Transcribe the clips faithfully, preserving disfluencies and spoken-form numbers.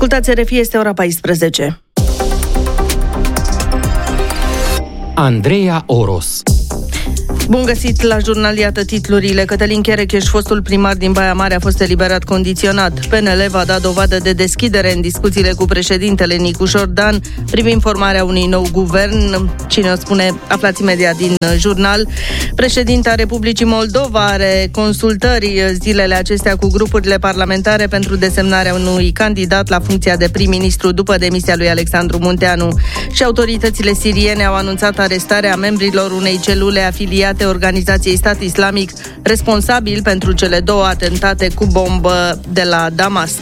Ascultați R F I, este ora paisprezece. Andreea Oros. Bun găsit la jurnal, iată titlurile. Cătălin Cherecheș, fostul primar din Baia Mare, a fost eliberat condiționat. P N L va da dovadă de deschidere în discuțiile cu președintele Nicu Șordan privind formarea unui nou guvern. Cine o spune, aflați imediat din jurnal. Președinta Republicii Moldova are consultări zilele acestea cu grupurile parlamentare pentru desemnarea unui candidat la funcția de prim-ministru după demisia lui Alexandru Munteanu. Și autoritățile siriene au anunțat arestarea membrilor unei celule afiliate organizației Stat Islamic, responsabil pentru cele două atentate cu bombă de la Damasc.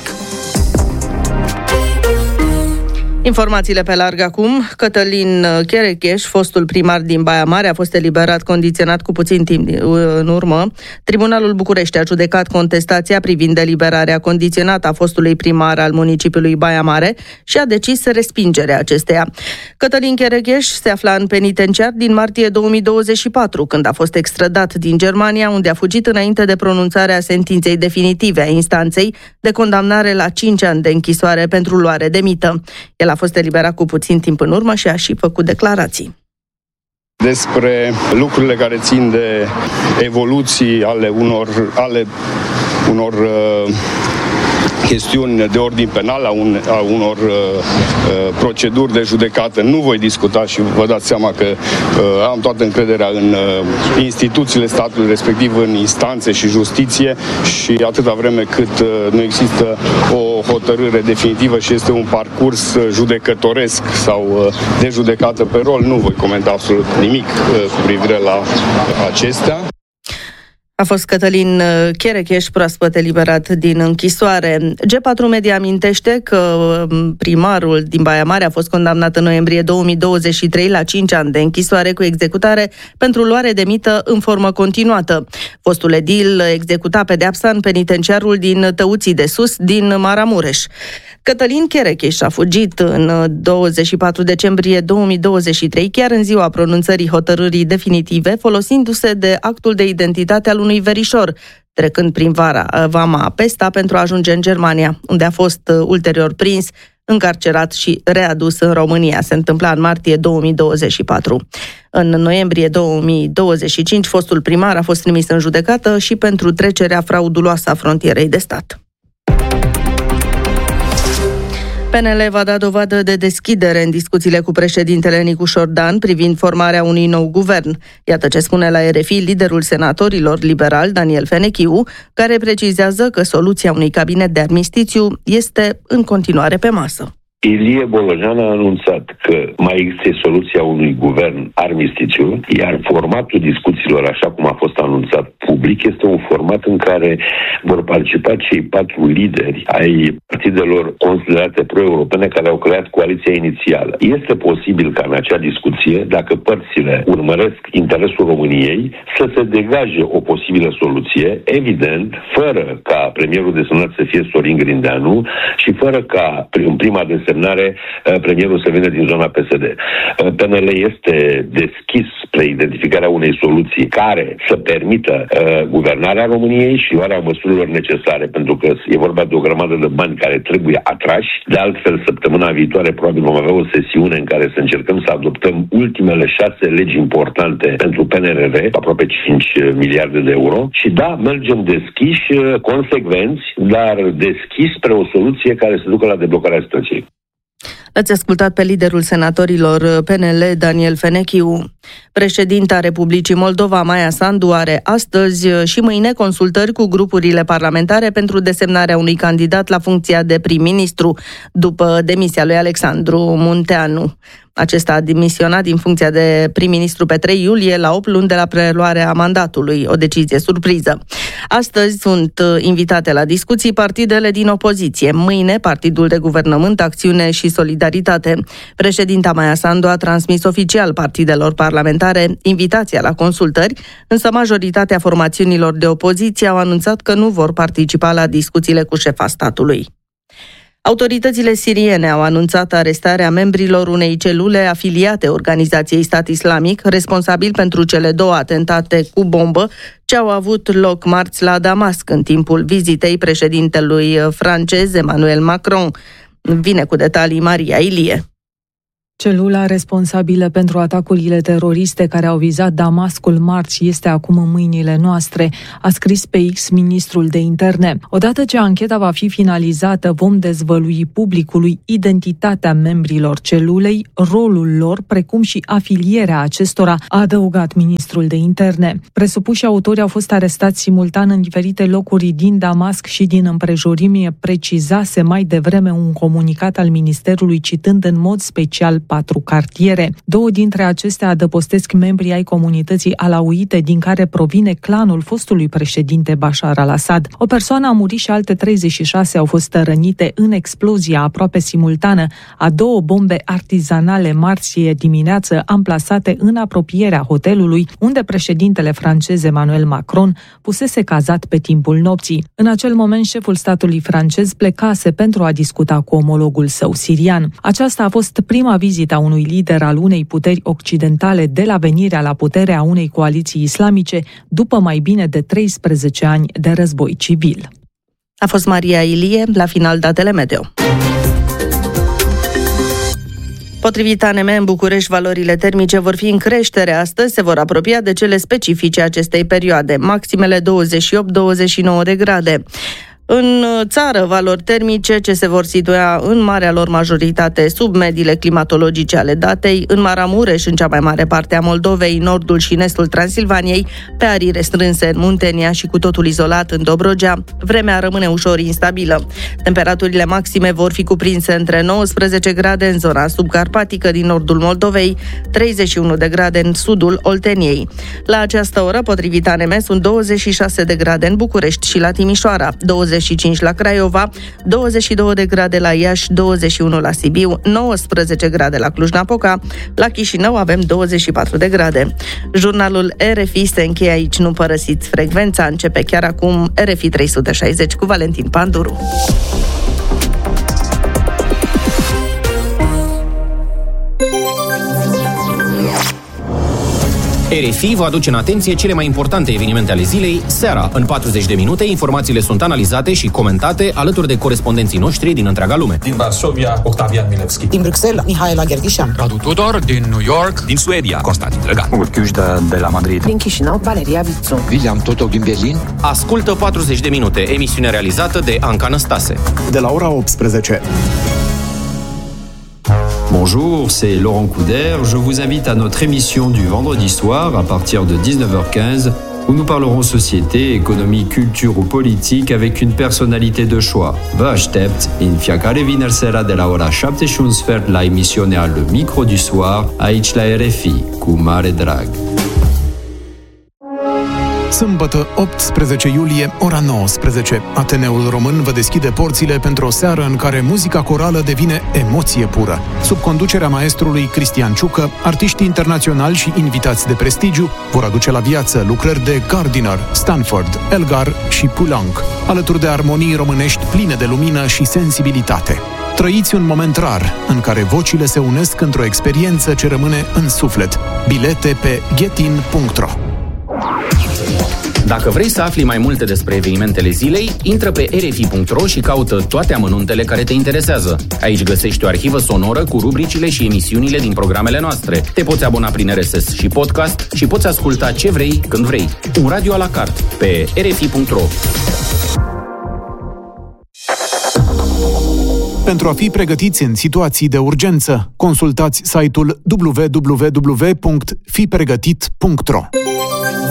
Informațiile pe larg acum. Cătălin Cherecheș, fostul primar din Baia Mare, a fost eliberat condiționat cu puțin timp în urmă. Tribunalul București a judecat contestația privind eliberarea condiționată a fostului primar al municipiului Baia Mare și a decis respingerea acesteia. Cătălin Cherecheș se afla în penitenciar din martie două mii douăzeci și patru, când a fost extradat din Germania, unde a fugit înainte de pronunțarea sentinței definitive a instanței de condamnare la cinci ani de închisoare pentru luare de mită. El a fost eliberat cu puțin timp în urmă și a și făcut declarații despre lucrurile care țin de evoluții ale unor, ale unor uh, chestiuni de ordin penal, a, un, a unor uh, uh, proceduri de judecată. Nu voi discuta și vă dați seama că uh, am toată încrederea în uh, instituțiile statului, respectiv în instanțe și justiție, și atâta vreme cât uh, nu există o hotărâre definitivă și este un parcurs judecătoresc sau uh, de judecată pe rol, nu voi comenta absolut nimic uh, cu privire la acestea. A fost Cătălin Cherecheș, proaspăt eliberat din închisoare. G patru Media amintește că primarul din Baia Mare a fost condamnat în noiembrie două mii douăzeci și trei la cinci ani de închisoare cu executare pentru luare de mită în formă continuată. Fostul edil executa pedeapsa în penitenciarul din Tăuții de Sus, din Maramureș. Cătălin Cherecheș a fugit în douăzeci și patru decembrie două mii douăzeci și trei, chiar în ziua pronunțării hotărârii definitive, folosindu-se de actul de identitate al unui verișor, trecând prin vara, vama Pesta pentru a ajunge în Germania, unde a fost ulterior prins, încarcerat și readus în România. Se întâmpla în martie două mii douăzeci și patru. În noiembrie două mii douăzeci și cinci, fostul primar a fost trimis în judecată și pentru trecerea frauduloasă a frontierei de stat. P N L va da dovadă de deschidere în discuțiile cu președintele Nicu Șordan privind formarea unui nou guvern. Iată ce spune la R F I liderul senatorilor liberali, Daniel Fenechiu, care precizează că soluția unui cabinet de armistițiu este în continuare pe masă. Ilie Bolojan a anunțat că mai există soluția unui guvern armistițiu, iar formatul discuțiilor, așa cum a fost anunțat public, este un format în care vor participa cei patru lideri ai partidelor considerate pro-europene care au creat coaliția inițială. Este posibil ca în acea discuție, dacă părțile urmăresc interesul României, să se degaje o posibilă soluție, evident, fără ca premierul desemnat să fie Sorin Grindeanu și fără ca în prima desemnare premierul să vină din zona P S D. P N L este deschis spre identificarea unei soluții care să permită uh, guvernarea României și luarea măsurilor necesare, pentru că e vorba de o grămadă de bani care trebuie atrași. De altfel, săptămâna viitoare probabil vom avea o sesiune în care să încercăm să adoptăm ultimele șase legi importante pentru P N R R, aproape cinci miliarde de euro. Și da, mergem deschiși, consecvenți, dar deschiși spre o soluție care să ducă la deblocarea situației. L-ați ascultat pe liderul senatorilor P N L, Daniel Fenechiu. Președinta Republicii Moldova, Maia Sandu, are astăzi și mâine consultări cu grupurile parlamentare pentru desemnarea unui candidat la funcția de prim-ministru după demisia lui Alexandru Munteanu. Acesta a demisionat din funcția de prim-ministru pe trei iulie, la opt luni de la preluarea mandatului, o decizie surpriză. Astăzi sunt invitate la discuții partidele din opoziție. Mâine, Partidul de Guvernământ, Acțiune și Solidaritate. Președinta Maia Sandu a transmis oficial partidelor parlamentare invitația la consultări, însă majoritatea formațiunilor de opoziție au anunțat că nu vor participa la discuțiile cu șefa statului. Autoritățile siriene au anunțat arestarea membrilor unei celule afiliate organizației Stat Islamic, responsabil pentru cele două atentate cu bombă ce au avut loc marți la Damasc în timpul vizitei președintelui francez Emmanuel Macron. Vine cu detalii Maria Ilie. Celula responsabilă pentru atacurile teroriste care au vizat Damascul marți este acum în mâinile noastre, a scris pe X ministrul de interne. Odată ce ancheta va fi finalizată, vom dezvălui publicului identitatea membrilor celulei, rolul lor, precum și afilierea acestora, a adăugat ministrul de interne. Presupuși autori au fost arestați simultan în diferite locuri din Damasc și din împrejurimi, precizase mai devreme un comunicat al ministerului, citând în mod special patru cartiere. Două dintre acestea adăpostesc membrii ai comunității alauite, din care provine clanul fostului președinte Bashar al-Assad. O persoană a murit și alte treizeci și șase au fost rănite în explozia aproape simultană a două bombe artizanale marți dimineață amplasate în apropierea hotelului unde președintele francez Emmanuel Macron pusese cazat pe timpul nopții. În acel moment, șeful statului francez plecase pentru a discuta cu omologul său sirian. Aceasta a fost prima vizită a unui lider al unei puteri occidentale de la venirea la putere a unei coaliții islamice după mai bine de treisprezece ani de război civil. A fost Maria Ilie, la final datele meteo. Potrivit A N M, în București, valorile termice vor fi în creștere astăzi, se vor apropia de cele specifice acestei perioade, maximele douăzeci și opt douăzeci și nouă de grade. În țară, valori termice ce se vor situa în marea lor majoritate sub mediile climatologice ale datei, în Maramureș, în cea mai mare parte a Moldovei, nordul și estul Transilvaniei, pe arii restrânse în Muntenia și cu totul izolat în Dobrogea, vremea rămâne ușor instabilă. Temperaturile maxime vor fi cuprinse între nouăsprezece grade în zona subcarpatică din nordul Moldovei, treizeci și unu de grade în sudul Olteniei. La această oră, potrivit A N M, sunt douăzeci și șase de grade în București și la Timișoara, douăzeci și cinci la Craiova, douăzeci și două de grade la Iași, douăzeci și unu la Sibiu, nouăsprezece grade la Cluj-Napoca, la Chișinău avem douăzeci și patru de grade. Jurnalul R F I se încheie aici, nu părăsiți frecvența, începe chiar acum R F I trei sute șaizeci cu Valentin Panduru. R F I vă aduce în atenție cele mai importante evenimente ale zilei, seara. În patruzeci de minute, informațiile sunt analizate și comentate alături de corespondenții noștri din întreaga lume. Din Varsovia, Octavian Milevski. Din Bruxelles, Mihaela Gherghișan. Radu Tudor, din New York. Din Suedia, Constantin Drăgan. Urchiușda de la Madrid. Din Chișinău, Valeria Vițu. William Totoc din Berlin. Ascultă patruzeci de minute, emisiune realizată de Anca Năstase. De la ora optsprezece. Bonjour, c'est Laurent Couder. Je vous invite à notre émission du vendredi soir à partir de dix-neuf heures quinze où nous parlerons société, économie, culture ou politique avec une personnalité de choix. Vă aștept în fiecare vineri seara de la ora șapte și un sfert la emisiunea Le Micro du Soir, aici la R F I, cu mare drag. Sâmbătă, optsprezece iulie, ora nouăsprezece. Ateneul Român vă deschide porțile pentru o seară în care muzica corală devine emoție pură. Sub conducerea maestrului Cristian Ciucă, artiștii internaționali și invitați de prestigiu vor aduce la viață lucrări de Gardiner, Stanford, Elgar și Poulenc, alături de armonii românești pline de lumină și sensibilitate. Trăiți un moment rar în care vocile se unesc într-o experiență ce rămâne în suflet. Bilete pe getin punct ro. Dacă vrei să afli mai multe despre evenimentele zilei, intră pe r f i punct r o și caută toate amănuntele care te interesează. Aici găsești o arhivă sonoră cu rubricile și emisiunile din programele noastre. Te poți abona prin R S S și podcast și poți asculta ce vrei, când vrei. Un radio à la carte pe r f i punct r o. Pentru a fi pregătiți în situații de urgență, consultați site-ul w w w punct fi pregătit punct r o.